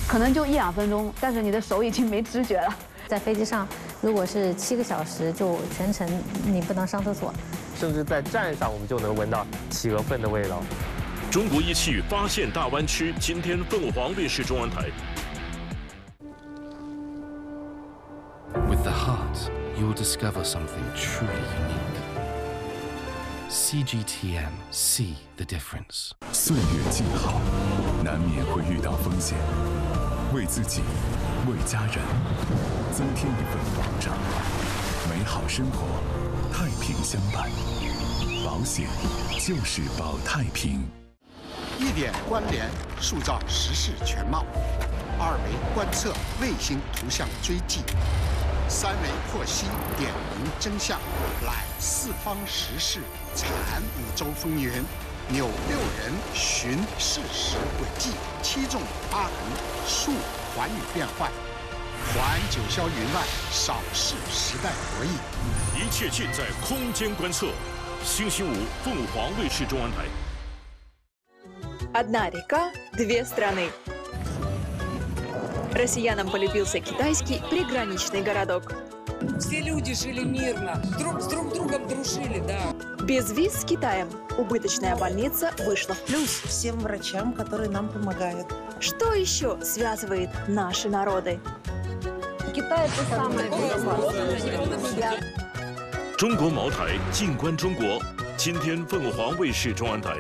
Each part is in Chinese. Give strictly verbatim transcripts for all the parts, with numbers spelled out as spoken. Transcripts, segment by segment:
可能就一两分钟，但是你的手已经没知觉了。 在飞机上，如果是七个小时，就全程你不能上厕所， 甚至在站上我们就能闻到企鹅粪的味道。 中国仪器发现大湾区，今天凤凰卫视中文台。 With the heart, you'll discover something truly unique. C G T M, see the difference. 岁月静好，难免会遇到风险，为自己，为家人，增添一份保障。美好生活，太平相伴。保险就是保太平。 一点关联，塑造时事全貌；二维观测，卫星图像追迹；三维获悉，点明真相。来四方时事，产五洲风云，扭六人寻事实轨迹，七纵八横，述寰宇变幻。环九霄云外，扫视时代博弈。 一切尽在空间观测。星期五，凤凰卫视中文台。 Одна река, две страны. Россиянам полюбился китайский приграничный городок. Все люди жили мирно, друг с друг другом дружили, да. Без виз с Китаем убыточная больница вышла в плюс. Всем врачам, которые нам помогают. Что еще связывает наши народы? Китай это самое безопасное. 中国茅台，静观中国。今天凤凰卫视中文台。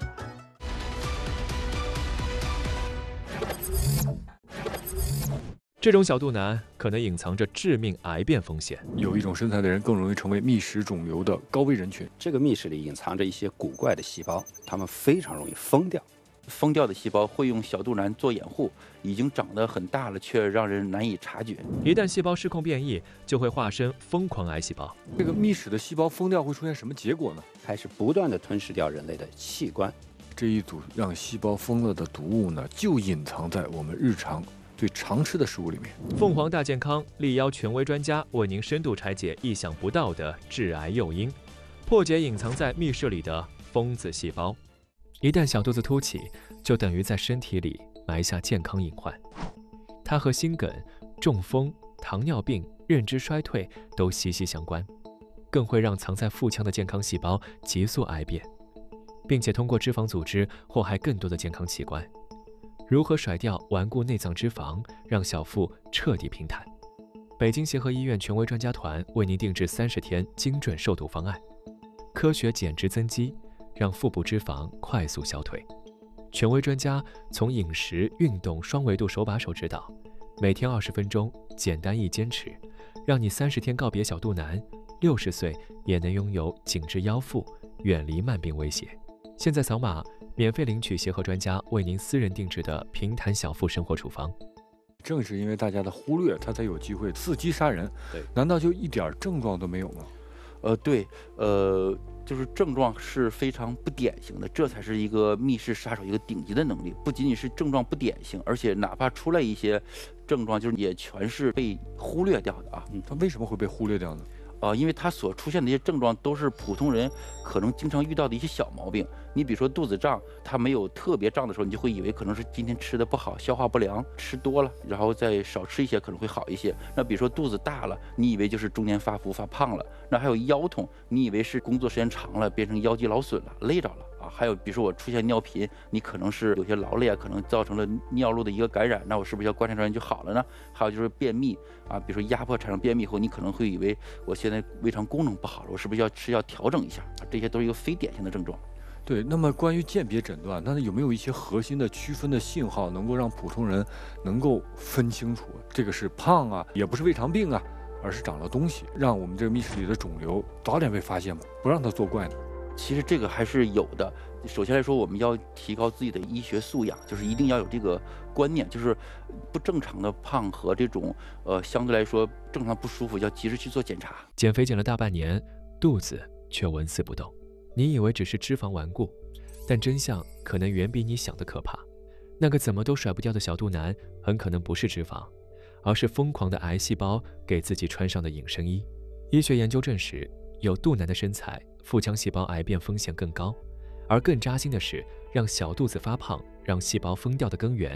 这种小肚腩可能隐藏着致命癌变风险。 有一种身材的人更容易成为密室肿瘤的高危人群。 这个密室里隐藏着一些古怪的细胞，它们非常容易疯掉。疯掉的细胞会用小肚腩做掩护，已经长得很大了，却让人难以察觉。 一旦细胞失控变异，就会化身疯狂癌细胞。 这个密室的细胞疯掉会出现什么结果呢？ 开始不断地吞噬掉人类的器官。 这一组让细胞疯了的毒物呢，就隐藏在我们日常最常吃的食物里面。 凤凰大健康力邀权威专家为您深度拆解意想不到的致癌诱因，破解隐藏在密室里的疯子细胞。一旦小肚子凸起，就等于在身体里埋下健康隐患。它和心梗、中风、糖尿病、认知衰退都息息相关，更会让藏在腹腔的健康细胞急速癌变，并且通过脂肪组织祸害更多的健康器官。如何甩掉顽固内脏脂肪，让小腹彻底平坦？北京协和医院权威专家团为您定制三十天精准瘦肚方案，科学减脂增肌，让腹部脂肪快速消退。权威专家从饮食、运动双维度手把手指导，每天二十分钟，简单易坚持，让你三十天告别小肚腩，六十岁也能拥有紧致腰腹，远离慢病威胁。现在扫码免费领取协和专家为您私人定制的平坦小腹生活处方。 正是因为大家的忽略，它才有机会伺机杀人。 对， 难道就一点症状都没有吗？ 呃，对，呃，就是症状是非常不典型的，这才是一个密室杀手一个顶级的能力。不仅仅是症状不典型，而且哪怕出来一些症状，就是也全是被忽略掉的啊。 嗯，它为什么会被忽略掉呢？ 呃，因为它所出现的一些症状都是普通人可能经常遇到的一些小毛病。你比如说肚子胀，它没有特别胀的时候，你就会以为可能是今天吃的不好，消化不良，吃多了，然后再少吃一些可能会好一些。那比如说肚子大了，你以为就是中年发福发胖了。那还有腰痛，你以为是工作时间长了变成腰肌劳损了，累着了啊。还有比如说我出现尿频，你可能是有些劳累啊，可能造成了尿路的一个感染，那我是不是要观察出来就好了呢？还有就是便秘啊，比如说压迫产生便秘后，你可能会以为我现在胃肠功能不好了，我是不是要吃药调整一下？这些都是一个非典型的症状。 对，那么关于鉴别诊断，那有没有一些核心的区分的信号，能够让普通人能够分清楚，这个是胖啊，也不是胃肠病啊，而是长了东西，让我们这个密室里的肿瘤早点被发现，不让它作怪呢？ 其实这个还是有的。首先来说，我们要提高自己的医学素养，就是一定要有这个观念，就是不正常的胖和这种呃相对来说正常不舒服，要及时去做检查。 减肥减了大半年，肚子却纹丝不动。你以为只是脂肪顽固，但真相可能远比你想的可怕。那个怎么都甩不掉的小肚腩，很可能不是脂肪，而是疯狂的癌细胞给自己穿上的隐身衣。医学研究证实，有肚腩的身材，腹腔细胞癌变风险更高。而更扎心的是，让小肚子发胖，让细胞疯掉的根源，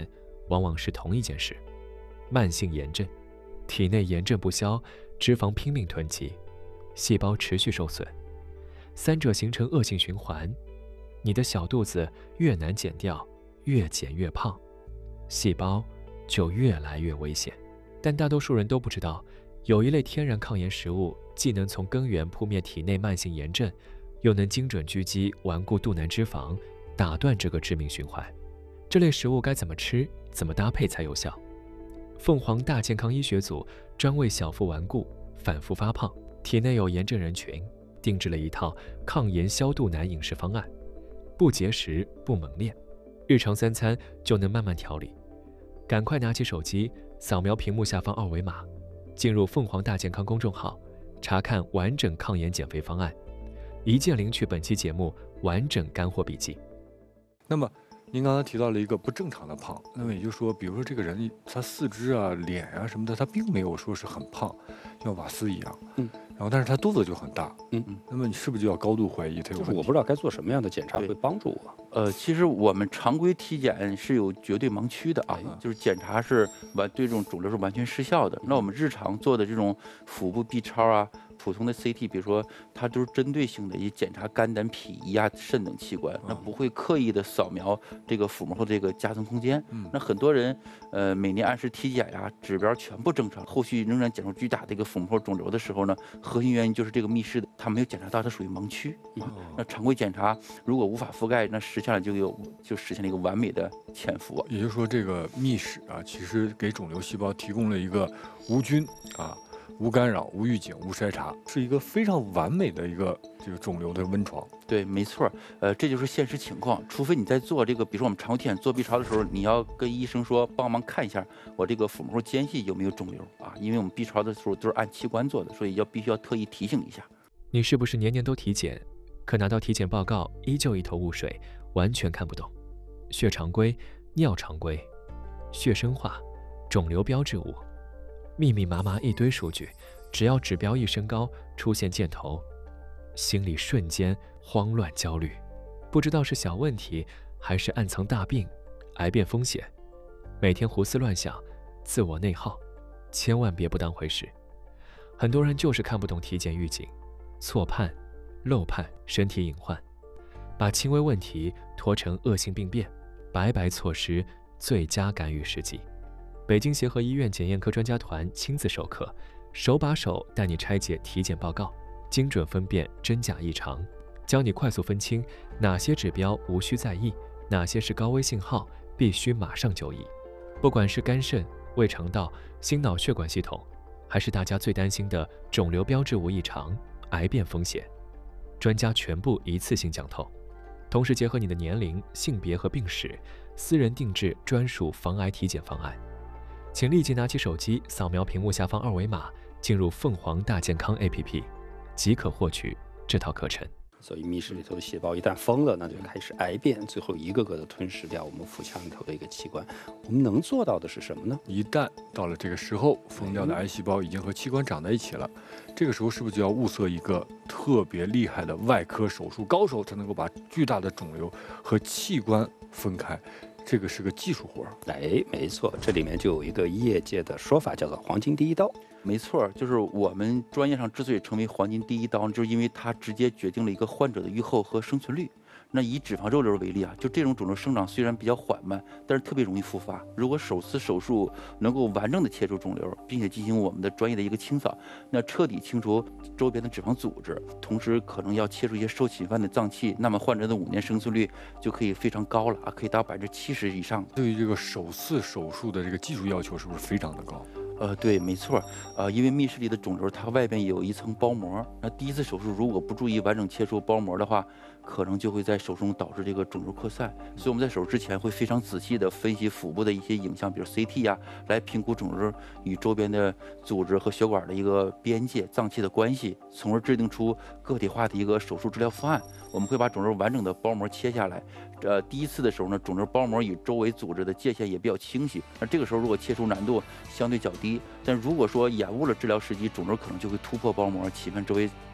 往往是同一件事：慢性炎症。体内炎症不消，脂肪拼命囤积，细胞持续受损，三者形成恶性循环。你的小肚子越难减掉，越减越胖，细胞就越来越危险。但大多数人都不知道，有一类天然抗炎食物，既能从根源扑灭体内慢性炎症，又能精准狙击顽固肚腩脂肪，打断这个致命循环。这类食物该怎么吃，怎么搭配才有效？凤凰大健康医学组专为小腹顽固、反复发胖、体内有炎症人群定制了一套抗炎消肚腩饮食方案，不节食不猛练，日常三餐就能慢慢调理。赶快拿起手机，扫描屏幕下方二维码，进入凤凰大健康公众号，查看完整抗炎减肥方案，一键领取本期节目完整干货笔记。 那么您刚才提到了一个不正常的胖，那么也就是说，比如说这个人他四肢啊、脸啊什么的，他并没有说是很胖，像瓦斯一样，嗯，然后但是他肚子就很大，嗯嗯，那么你是不是就要高度怀疑他有问题？ 就是我不知道该做什么样的检查会帮助我。 呃，其实我们常规体检是有绝对盲区的啊，哎、就是检查是完对这种肿瘤是完全失效的。那我们日常做的这种腹部 B 超啊。普通的 C T， 比如说它都是针对性的，也检查肝胆脾胰啊、肾等器官，那不会刻意的扫描这个腹膜后这个夹层空间。嗯、那很多人呃每年按时体检呀，指标全部正常，后续仍然检出巨大的一个腹膜后肿瘤的时候呢，核心原因就是这个密室它没有检查到，它属于盲区啊。哦、那常规检查如果无法覆盖，那实际上就有就实现了一个完美的潜伏。 也就是说，这个密室啊，其实给肿瘤细胞提供了一个无菌啊。无干扰、无预警、无筛查，是一个非常完美的一个这个肿瘤的温床。 对，没错，呃，这就是现实情况。除非你在做这个，比如说我们常规体检做 B 超的时候，你要跟医生说帮忙看一下我这个腹膜间隙有没有肿瘤啊，因为我们 B 超的时候都是按器官做的，所以要必须要特意提醒一下。 你是不是年年都体检，可拿到体检报告依旧一头雾水，完全看不懂？血常规、尿常规、血生化、肿瘤标志物。密密麻麻一堆数据，只要指标一升高，出现箭头，心里瞬间慌乱焦虑，不知道是小问题还是暗藏大病，癌变风险，每天胡思乱想，自我内耗，千万别不当回事。很多人就是看不懂体检预警，错判、漏判身体隐患，把轻微问题拖成恶性病变，白白错失最佳干预时机。北京协和医院检验科专家团亲自授课，手把手带你拆解体检报告，精准分辨真假异常，教你快速分清哪些指标无需在意，哪些是高危信号必须马上就医。不管是肝肾、胃肠道、心脑血管系统，还是大家最担心的肿瘤标志物异常、癌变风险，专家全部一次性讲透，同时结合你的年龄、性别和病史，私人定制专属防癌体检方案。请立即拿起手机，扫描屏幕下方二维码，进入凤凰大健康 A P P， 即可获取这套课程。 所以密室里头的细胞一旦疯了，那就开始癌变，最后一个个的吞噬掉我们腹腔里头的一个器官。我们能做到的是什么呢？ 一旦到了这个时候，疯掉的癌细胞已经和器官长在一起了，这个时候是不是就要物色一个特别厉害的外科手术高手，才能够把巨大的肿瘤和器官分开？这个是个技术活儿。 哎，没错，这里面就有一个业界的说法，叫做黄金第一刀。 没错，就是我们专业上之所以称为黄金第一刀，就是因为它直接决定了一个患者的预后和生存率。那以脂肪肉瘤为例啊，就这种肿瘤生长虽然比较缓慢，但是特别容易复发。如果首次手术能够完整的切除肿瘤，并且进行我们的专业的一个清扫，那彻底清除周边的脂肪组织，同时可能要切除一些受侵犯的脏器，那么患者的五年生存率就可以非常高了啊，可以达百分之七十以上。 对于这个首次手术的这个技术要求是不是非常的高？ 呃，对，没错，呃，因为密室里的肿瘤它外边有一层包膜，那第一次手术如果不注意完整切除包膜的话，可能就会在手术中导致这个肿瘤扩散。所以我们在手术之前会非常仔细的分析腹部的一些影像，比如 C T 呀、啊，来评估肿瘤与周边的组织和血管的一个边界、脏器的关系，从而制定出个体化的一个手术治疗方案。我们会把肿瘤完整的包膜切下来，呃，第一次的时候呢，肿瘤包膜与周围组织的界限也比较清晰。那这个时候如果切除难度相对较低，但如果说延误了治疗时机，肿瘤可能就会突破包膜，侵犯周围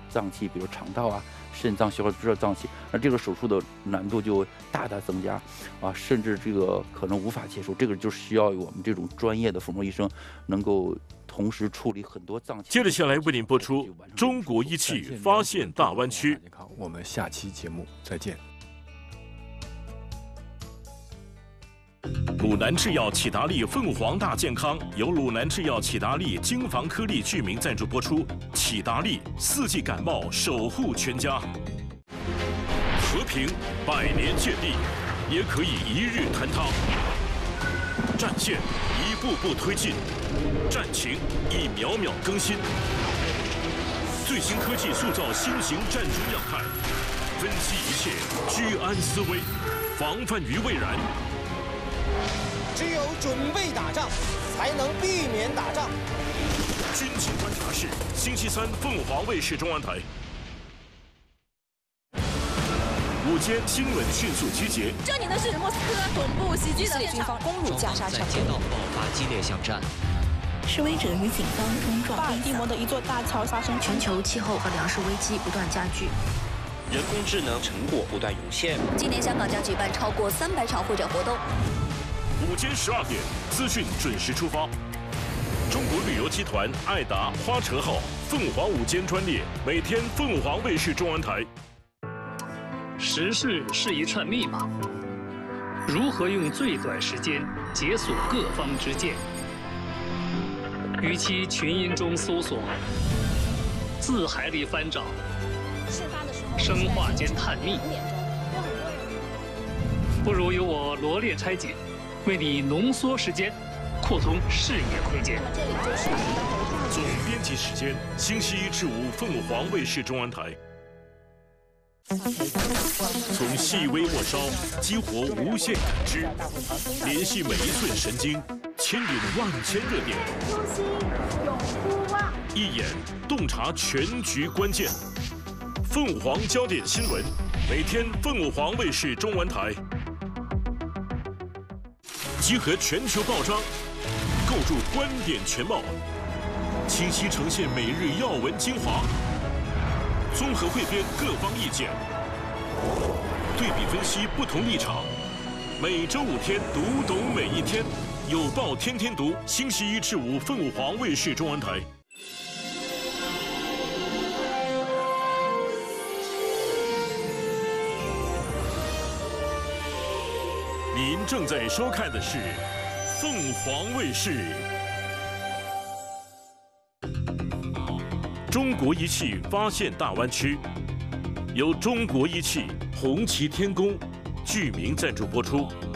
脏器，比如肠道啊、肾脏、消化道脏器，而这个手术的难度就大大增加，啊，甚至这个可能无法接受。这个就需要我们这种专业的腹膜医生能够同时处理很多脏器。 接着下来为您播出《中国医器发现大湾区》。 我们下期节目再见。 鲁南制药启达利凤凰大健康由鲁南制药启达利精防颗粒剧名赞助播出。启达利四季感冒守护全家，和平百年建立，也可以一日坍塌。战线一步步推进，战情一秒秒更新。最新科技塑造新型战争样态，分析一切，居安思危，防范于未然。 只有准备打仗，才能避免打仗。 军情观察室，星期三凤凰卫视中央台。午间新闻迅速集结。 这里呢是莫斯科总部袭击的军方攻入加沙城， 街道爆发激烈巷战。 示威者与警方冲撞。 巴尔的摩的一座大桥发生全球气候和粮食危机不断加剧。 人工智能成果不断涌现。 今年香港将举办超过三百场会展活动。 午间十二点，资讯准时出发。中国旅游集团爱达花车号凤凰午间专列，每天凤凰卫视中央台。 时事是一串密码，如何用最短时间解锁各方之见？与其群音中搜索，字海里翻找，生化间探秘，不如由我罗列拆解，为你浓缩时间，扩充视野空间。 总编辑时间，星期一至五凤凰卫视中央台。从细微末梢激活无限感知，联系每一寸神经，牵引万千热点。一眼洞察全局关键。凤凰焦点新闻，每天凤凰卫视中文台。集合全球报章，构筑观点全貌，清晰呈现每日要闻精华。综合汇编各方意见，对比分析不同立场。每周五天，读懂每一天。有报天天读，星期一至五凤凰卫视中文台。您正在收看的是凤凰卫视。中国仪器发现大湾区，由中国仪器红旗天宫剧名赞助播出。